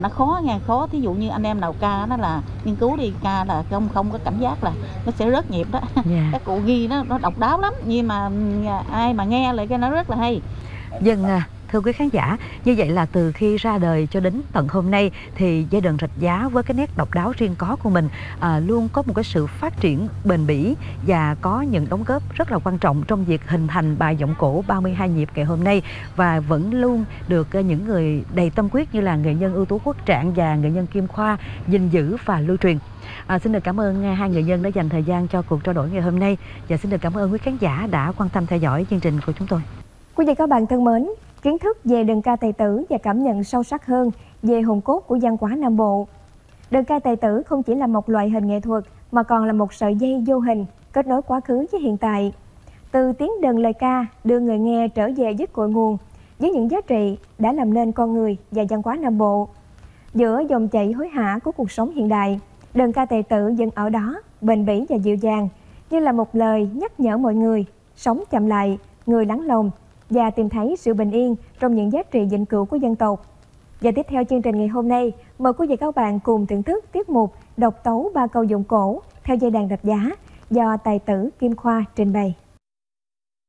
Nó khó nha, khó. Thí dụ như anh em nào ca nó là nghiên cứu đi, ca là không có cảm giác là nó sẽ rớt nhịp đó. Dạ. Các cụ ghi nó độc đáo lắm, nhưng mà ai mà nghe lại cái nó rất là hay. Vâng, thưa quý khán giả, như vậy là từ khi ra đời cho đến tận hôm nay thì giai đoạn Rạch Giá với cái nét độc đáo riêng có của mình luôn có một cái sự phát triển bền bỉ và có những đóng góp rất là quan trọng trong việc hình thành bài giọng cổ 32 nhịp ngày hôm nay, và vẫn luôn được những người đầy tâm huyết như là nghệ nhân ưu tú Quốc Trạng và nghệ nhân Kim Khoa gìn giữ và lưu truyền. Xin được cảm ơn hai nghệ nhân đã dành thời gian cho cuộc trao đổi ngày hôm nay, và xin được cảm ơn quý khán giả đã quan tâm theo dõi chương trình của chúng tôi. Quý vị các bạn thân mến, kiến thức về đờn ca tài tử và cảm nhận sâu sắc hơn về hồn cốt của văn hóa Nam Bộ. Đờn ca tài tử không chỉ là một loại hình nghệ thuật mà còn là một sợi dây vô hình kết nối quá khứ với hiện tại. Từ tiếng đờn lời ca đưa người nghe trở về với cội nguồn, với những giá trị đã làm nên con người và văn hóa Nam Bộ. Giữa dòng chảy hối hả của cuộc sống hiện đại, đờn ca tài tử vẫn ở đó, bền bỉ và dịu dàng, như là một lời nhắc nhở mọi người sống chậm lại, người lắng lòng và tìm thấy sự bình yên trong những giá trị vĩnh cửu của dân tộc. Và tiếp theo chương trình ngày hôm nay, mời quý vị các bạn cùng thưởng thức tiết mục độc tấu 3 câu giọng cổ theo dây đàn Rạch Giá do tài tử Kim Khoa trình bày.